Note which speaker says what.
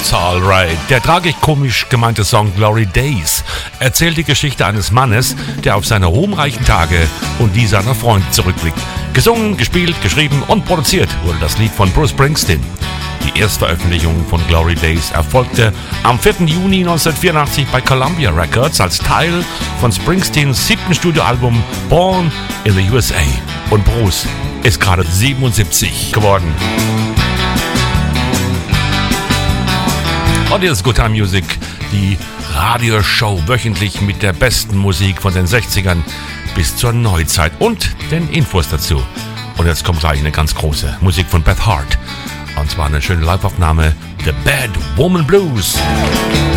Speaker 1: That's alright. Der tragikomisch gemeinte Song Glory Days erzählt die Geschichte eines Mannes, der auf seine ruhmreichen Tage und die seiner Freunde zurückblickt. Gesungen, gespielt, geschrieben und produziert wurde das Lied von Bruce Springsteen. Die Erstveröffentlichung von Glory Days erfolgte am 4. Juni 1984 bei Columbia Records als Teil von Springsteens 7. Studioalbum Born in the USA. Und Bruce ist gerade 77 geworden. Und hier ist Good Time Music, die Radioshow wöchentlich mit der besten Musik von den 60ern bis zur Neuzeit und den Infos dazu. Und jetzt kommt gleich eine ganz große Musik von Beth Hart. Und zwar eine schöne Live-Aufnahme, The Bad Woman Blues.